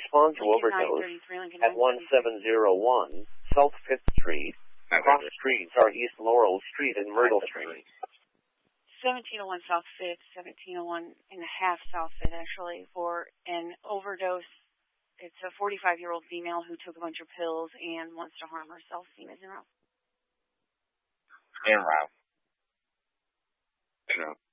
respond to overdose at 1701 South 5th Street. Cross streets are East Laurel Street and Myrtle Street. 1701 South 5th, 1701 and a half South 5th, actually, for an overdose. It's a 45-year-old female who took a bunch of pills and wants to harm herself. Seen as in route. En route.